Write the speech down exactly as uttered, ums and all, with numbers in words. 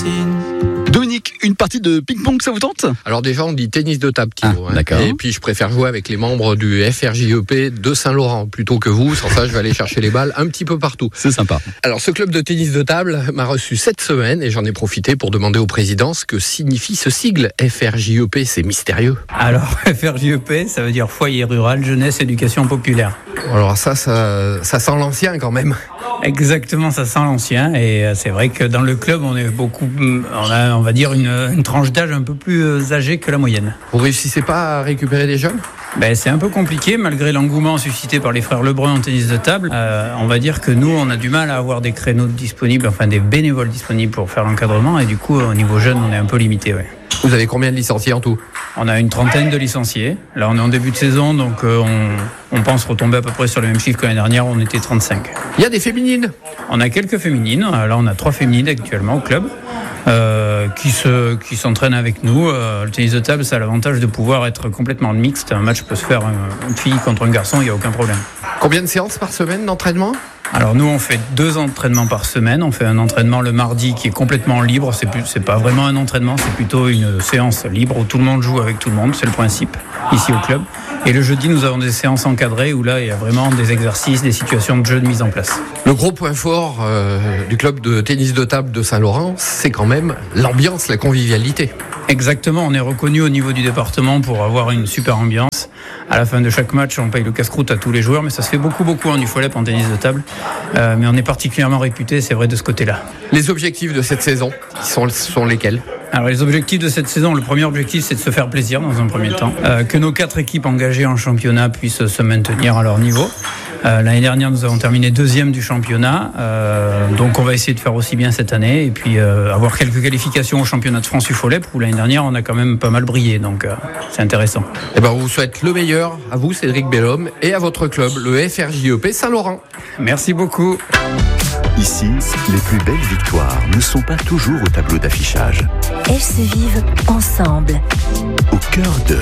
Dominique, une partie de ping-pong, ça vous tente ? Alors déjà, on dit tennis de table, Thibaut. Ah, d'accord. Et puis je préfère jouer avec les membres du F R J E P de Saint-Laurent plutôt que vous. Sans ça, je vais aller chercher les balles un petit peu partout. C'est sympa. Alors ce club de tennis de table m'a reçu cette semaine et j'en ai profité pour demander au président ce que signifie ce sigle F R J E P. C'est mystérieux. Alors, F R J E P, ça veut dire foyer rural, jeunesse, éducation populaire. Alors ça, ça, ça sent l'ancien quand même. Exactement, ça sent l'ancien. Et c'est vrai que dans le club, on est beaucoup, on a, on va dire, une, une tranche d'âge un peu plus âgée que la moyenne. Vous réussissez pas à récupérer des jeunes ? Ben, c'est un peu compliqué, malgré l'engouement suscité par les frères Lebrun en tennis de table. Euh, on va dire que nous, on a du mal à avoir des créneaux disponibles, enfin des bénévoles disponibles pour faire l'encadrement. Et du coup, au niveau jeune, on est un peu limité, ouais. Vous avez combien de licenciés en tout ? On a une trentaine de licenciés. Là, on est en début de saison, donc euh, on, on pense retomber à peu près sur le même chiffre que l'année dernière, on était trente-cinq. Il y a des féminines ? On a quelques féminines. Là, on a trois féminines actuellement au club euh, qui, se, qui s'entraînent avec nous. Euh, le tennis de table, ça a l'avantage de pouvoir être complètement mixte. Un match peut se faire euh, une fille contre un garçon, il n'y a aucun problème. Combien de séances par semaine d'entraînement ? Alors nous, on fait deux entraînements par semaine. On fait un entraînement le mardi qui est complètement libre. C'est plus, c'est pas vraiment un entraînement, c'est plutôt une séance libre où tout le monde joue avec tout le monde. C'est le principe ici au club. Et le jeudi, nous avons des séances encadrées où là, il y a vraiment des exercices, des situations de jeu de mise en place. Le gros point fort euh, du club de tennis de table de Saint-Laurent, c'est quand même l'ambiance, la convivialité. Exactement, on est reconnu au niveau du département pour avoir une super ambiance. À la fin de chaque match, on paye le casse-croûte à tous les joueurs, mais ça se fait beaucoup, beaucoup en U F O L E P, en tennis de table. Euh, mais on est particulièrement réputé, c'est vrai, de ce côté-là. Les objectifs de cette saison, sont, sont lesquels ? Alors les objectifs de cette saison, le premier objectif, c'est de se faire plaisir dans un premier temps. Euh, que nos quatre équipes engagées en championnat puissent se maintenir à leur niveau. Euh, l'année dernière, nous avons terminé deuxième du championnat, euh, donc on va essayer de faire aussi bien cette année et puis euh, avoir quelques qualifications au championnat de France U F O L E P où l'année dernière on a quand même pas mal brillé, donc euh, c'est intéressant. Eh ben, on vous souhaite le meilleur à vous, Cédric Bellhomme, et à votre club, le F R J E P Saint-Laurent. Merci beaucoup. Ici, les plus belles victoires ne sont pas toujours au tableau d'affichage. Elles se vivent ensemble. Au cœur de